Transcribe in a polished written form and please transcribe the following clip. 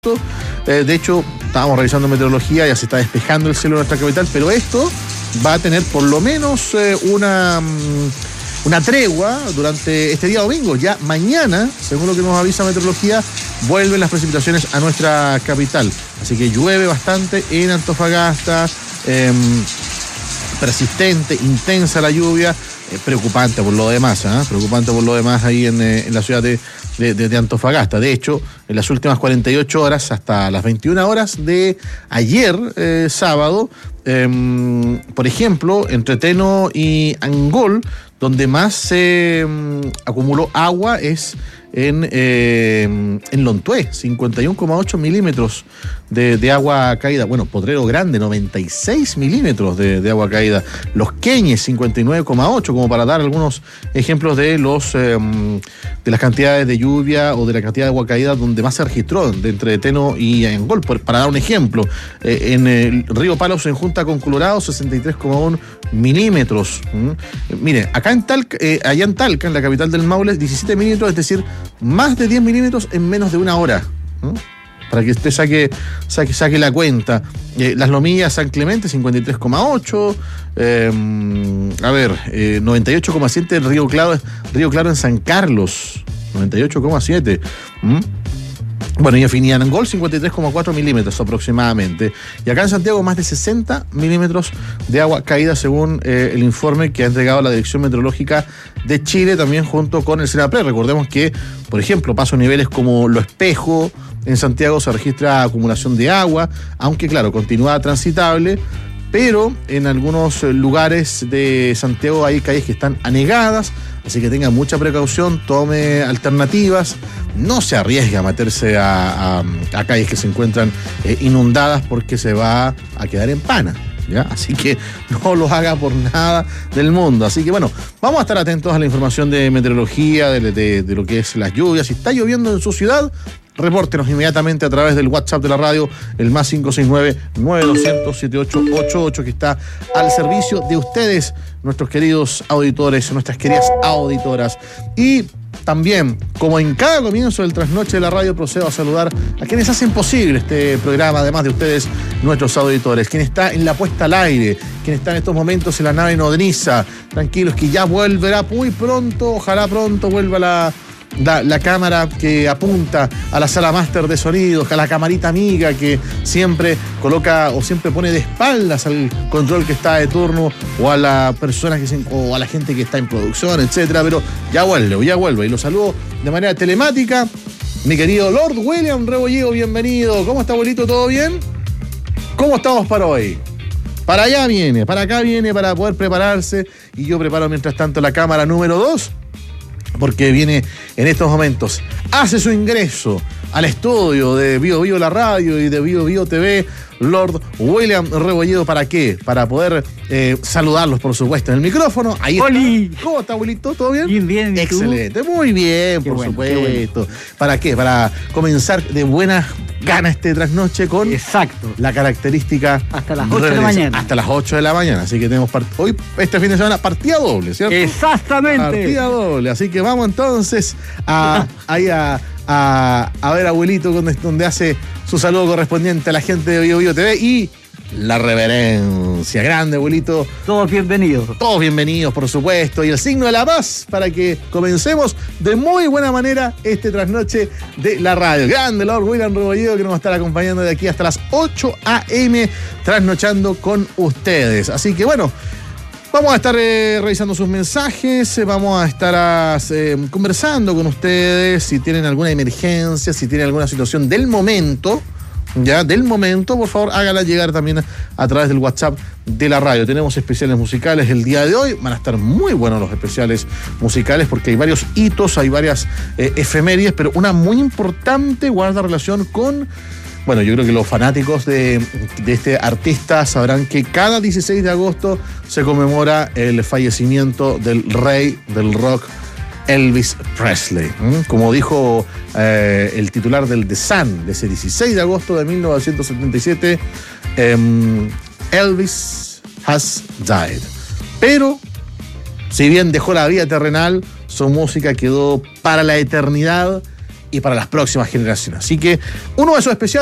De hecho, estábamos revisando meteorología, ya se está despejando el cielo de nuestra capital, pero esto va a tener por lo menos una tregua durante este día domingo. Ya mañana, según lo que nos avisa meteorología, vuelven las precipitaciones a nuestra capital. Así que llueve bastante en Antofagasta, persistente, intensa la lluvia, preocupante por lo demás, preocupante por lo demás ahí en la ciudad de Antofagasta. De hecho, en las últimas 48 horas, hasta las 21 horas de ayer, sábado, por ejemplo, entre Teno y Angol, donde más se acumuló agua es en Lontué, 51,8 milímetros de agua caída. Bueno, Potrero Grande, 96 milímetros de agua caída. Los Queñes, 59,8, como para dar algunos ejemplos de las cantidades de lluvia o de la cantidad de agua caída donde más se registró entre Teno y Angol. Para dar un ejemplo, en el río Palos en junta con Colorado, 63,1 milímetros. Mire, acá allá en Talca, en la capital del Maule, 17 milímetros, es decir, más de 10 milímetros en menos de una hora. Para que usted saque la cuenta. Las Lomillas, San Clemente, 53,8. 98,7 Río Claro en San Carlos, 98,7. Bueno, y en Angol, 53,4 milímetros aproximadamente. Y acá en Santiago, más de 60 milímetros de agua caída, según el informe que ha entregado la Dirección Meteorológica de Chile, también junto con el CENAPRED. Recordemos que, por ejemplo, paso a niveles como Lo Espejo, en Santiago se registra acumulación de agua, aunque, claro, continúa transitable, pero en algunos lugares de Santiago hay calles que están anegadas, así que tenga mucha precaución, tome alternativas, no se arriesgue a meterse a calles que se encuentran inundadas porque se va a quedar en pana, ¿ya? Así que no lo haga por nada del mundo. Así que bueno, vamos a estar atentos a la información de meteorología, de lo que es las lluvias. Si está lloviendo en su ciudad, repórtenos inmediatamente a través del WhatsApp de la radio, el más 569-9200-7888, que está al servicio de ustedes, nuestros queridos auditores, nuestras queridas auditoras. Y también, como en cada comienzo del trasnoche de la radio, procedo a saludar a quienes hacen posible este programa, además de ustedes, nuestros auditores. Quien está en la puesta al aire, quien está en estos momentos en la nave nodriza, tranquilos que ya volverá muy pronto, ojalá pronto vuelva la cámara que apunta a la sala máster de sonidos, a la camarita amiga que siempre coloca o siempre pone de espaldas al control que está de turno, o a la persona o a la gente que está en producción, etcétera. Pero ya vuelve y lo saludo de manera telemática. Mi querido Lord William Rebolledo, bienvenido. ¿Cómo está, abuelito? ¿Todo bien? ¿Cómo estamos para hoy? Para acá viene para poder prepararse, y yo preparo mientras tanto la cámara número 2, porque viene en estos momentos, hace su ingreso al estudio de Bio Bio la radio y de Bio Bio TV, Lord William Rebolledo. ¿Para qué? Para poder saludarlos, por supuesto, en el micrófono. Ahí está. ¡Oli! ¿Cómo está, abuelito? ¿Todo bien? Bien. ¿Y excelente, tú? Muy bien, por supuesto. ¿Para qué? Para comenzar de buenas ganas este trasnoche con la característica hasta las 8 de la mañana. Hasta las 8 de la mañana. Así que tenemos hoy, este fin de semana, partida doble, ¿cierto? Exactamente. Partida doble. Así que vamos entonces a ver, abuelito, donde hace su saludo correspondiente a la gente de Bio Bio TV y la reverencia. Grande, abuelito. Todos bienvenidos. Todos bienvenidos, por supuesto. Y el signo de la paz para que comencemos de muy buena manera este trasnoche de la radio. Grande, Lord William Rebolledo, que nos va a estar acompañando de aquí hasta las 8 a.m. trasnochando con ustedes. Así que bueno, vamos a estar revisando sus mensajes, vamos a estar conversando con ustedes. Si tienen alguna emergencia, si tienen alguna situación del momento, por favor, hágala llegar también a través del WhatsApp de la radio. Tenemos especiales musicales el día de hoy. Van a estar muy buenos los especiales musicales porque hay varios hitos, hay varias efemérides, pero una muy importante guarda relación con... Bueno, yo creo que los fanáticos de este artista sabrán que cada 16 de agosto se conmemora el fallecimiento del rey del rock, Elvis Presley. Como dijo el titular del The Sun de ese 16 de agosto de 1977, Elvis has died. Pero, si bien dejó la vida terrenal, su música quedó para la eternidad y para las próximas generaciones. Así que uno de esos especiales